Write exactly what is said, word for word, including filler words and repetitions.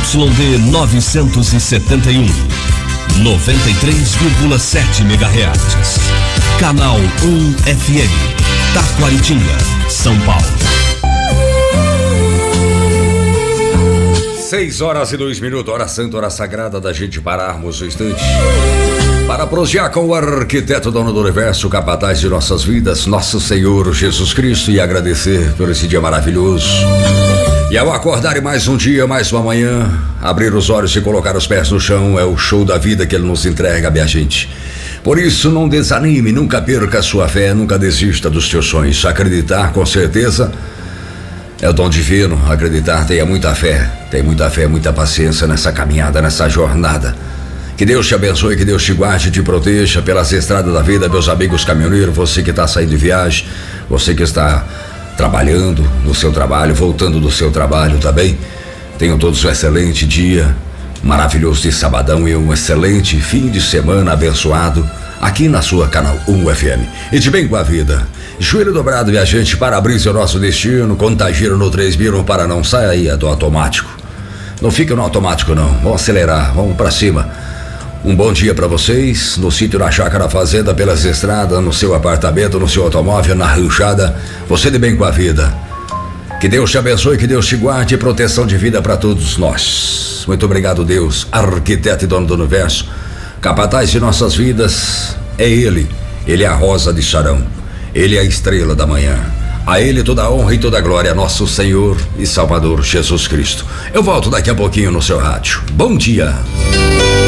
D novecentos e setenta e um, noventa e três vírgula sete megahertz. Canal um F M, Taquaritinga, São Paulo. Seis horas e dois minutos, hora santa, hora sagrada da gente pararmos um instante para prosear com o arquiteto dono do universo, capataz de nossas vidas, nosso Senhor Jesus Cristo, e agradecer por esse dia maravilhoso. E ao acordar em mais um dia, mais uma manhã, abrir os olhos e colocar os pés no chão, é o show da vida que Ele nos entrega, minha gente. Por isso, não desanime, nunca perca a sua fé, nunca desista dos seus sonhos. Acreditar, com certeza, é o dom divino. Acreditar, tenha muita fé, tenha muita fé, muita paciência nessa caminhada, nessa jornada. Que Deus te abençoe, que Deus te guarde e te proteja pelas estradas da vida, meus amigos caminhoneiros, você que está saindo de viagem, você que está trabalhando no seu trabalho, voltando do seu trabalho, tá bem? Tenham todos um excelente dia, maravilhoso de sabadão e um excelente fim de semana abençoado aqui na sua Canal um F M. E de bem com a vida. Joelho dobrado, viajante, para-brisa é o nosso destino, contagiram no três mil para não sair do automático. Não fica no automático não, vamos acelerar, vamos para cima. Um bom dia para vocês, no sítio, na chácara, na fazenda, pelas estradas, no seu apartamento, no seu automóvel, na ranchada, você de bem com a vida. Que Deus te abençoe, que Deus te guarde, proteção de vida para todos nós. Muito obrigado, Deus, arquiteto e dono do universo, capataz de nossas vidas, é Ele, Ele é a rosa de Sharon, Ele é a estrela da manhã. A Ele toda a honra e toda a glória, nosso Senhor e Salvador Jesus Cristo. Eu volto daqui a pouquinho no seu rádio. Bom dia.